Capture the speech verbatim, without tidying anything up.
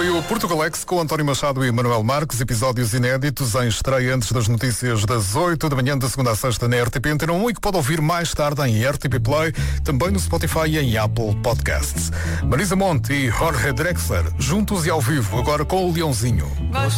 Foi o Portugalex com António Machado e Manuel Marques, episódios inéditos em estreia antes das notícias das oito da manhã da segunda à sexta na R T P Antena um e que pode ouvir mais tarde em R T P Play, também no Spotify e em Apple Podcasts. Marisa Monte e Jorge Drexler, juntos e ao vivo, agora com o Leãozinho.